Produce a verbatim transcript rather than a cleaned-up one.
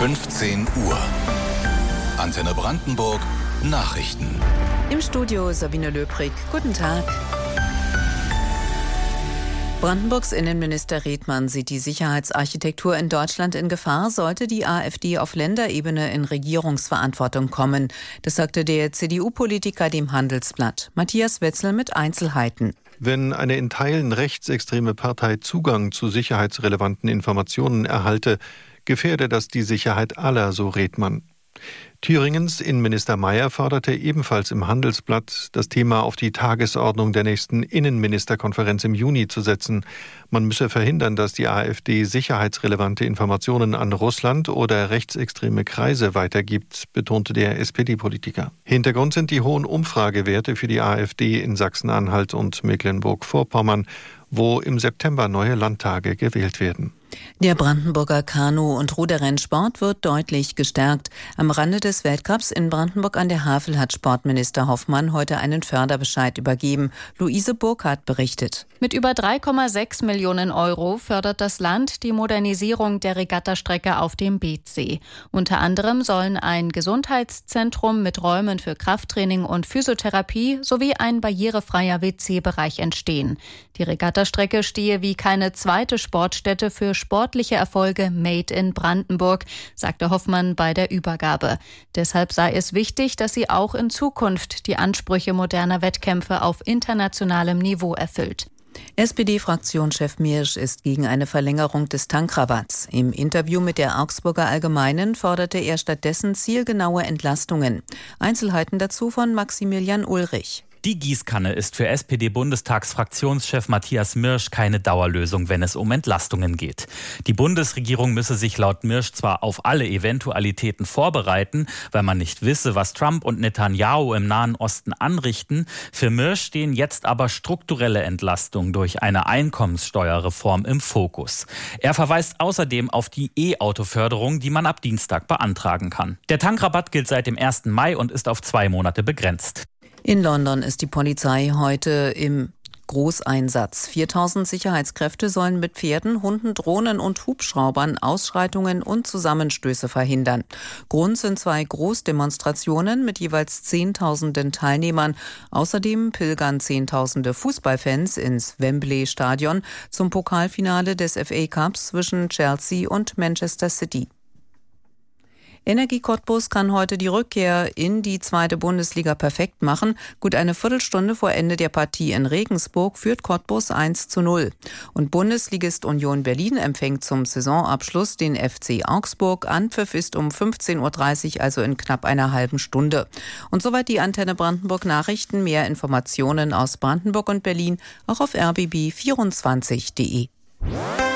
fünfzehn Uhr. Antenne Brandenburg Nachrichten. Im Studio Sabine Löbrig. Guten Tag. Brandenburgs Innenminister Redmann sieht die Sicherheitsarchitektur in Deutschland in Gefahr, sollte die AfD auf Länderebene in Regierungsverantwortung kommen. Das sagte der C D U-Politiker dem Handelsblatt. Matthias Wetzel mit Einzelheiten. Wenn eine in Teilen rechtsextreme Partei Zugang zu sicherheitsrelevanten Informationen erhalte, gefährde das die Sicherheit aller, so Redmann. Thüringens Innenminister Mayer forderte ebenfalls im Handelsblatt, das Thema auf die Tagesordnung der nächsten Innenministerkonferenz im Juni zu setzen. Man müsse verhindern, dass die AfD sicherheitsrelevante Informationen an Russland oder rechtsextreme Kreise weitergibt, betonte der S P D-Politiker. Hintergrund sind die hohen Umfragewerte für die AfD in Sachsen-Anhalt und Mecklenburg-Vorpommern, wo im September neue Landtage gewählt werden. Der Brandenburger Kanu- und Ruderrennsport wird deutlich gestärkt. Am Rande des Weltcups in Brandenburg an der Havel hat Sportminister Hoffmann heute einen Förderbescheid übergeben. Luise Burkhardt berichtet. Mit über drei Komma sechs Millionen Euro fördert das Land die Modernisierung der Regattastrecke auf dem Beetsee. Unter anderem sollen ein Gesundheitszentrum mit Räumen für Krafttraining und Physiotherapie sowie ein barrierefreier W C-Bereich entstehen. Die Regattastrecke stehe wie keine zweite Sportstätte für sportliche Erfolge made in Brandenburg, sagte Hoffmann bei der Übergabe. Deshalb sei es wichtig, dass sie auch in Zukunft die Ansprüche moderner Wettkämpfe auf internationalem Niveau erfüllt. S P D-Fraktionschef Mirsch ist gegen eine Verlängerung des Tankrabatts. Im Interview mit der Augsburger Allgemeinen forderte er stattdessen zielgenaue Entlastungen. Einzelheiten dazu von Maximilian Ulrich. Die Gießkanne ist für S P D-Bundestagsfraktionschef Matthias Mirsch keine Dauerlösung, wenn es um Entlastungen geht. Die Bundesregierung müsse sich laut Mirsch zwar auf alle Eventualitäten vorbereiten, weil man nicht wisse, was Trump und Netanyahu im Nahen Osten anrichten. Für Mirsch stehen jetzt aber strukturelle Entlastungen durch eine Einkommenssteuerreform im Fokus. Er verweist außerdem auf die E-Auto-Förderung, die man ab Dienstag beantragen kann. Der Tankrabatt gilt seit dem ersten Mai und ist auf zwei Monate begrenzt. In London ist die Polizei heute im Großeinsatz. viertausend Sicherheitskräfte sollen mit Pferden, Hunden, Drohnen und Hubschraubern Ausschreitungen und Zusammenstöße verhindern. Grund sind zwei Großdemonstrationen mit jeweils zehntausenden Teilnehmern. Außerdem pilgern zehntausende Fußballfans ins Wembley-Stadion zum Pokalfinale des F A Cups zwischen Chelsea und Manchester City. Energie Cottbus kann heute die Rückkehr in die zweite Bundesliga perfekt machen. Gut eine Viertelstunde vor Ende der Partie in Regensburg führt Cottbus eins zu null. Und Bundesligist Union Berlin empfängt zum Saisonabschluss den F C Augsburg. Anpfiff ist um fünfzehn Uhr dreißig, also in knapp einer halben Stunde. Und soweit die Antenne Brandenburg Nachrichten. Mehr Informationen aus Brandenburg und Berlin auch auf r b b vierundzwanzig punkt d e.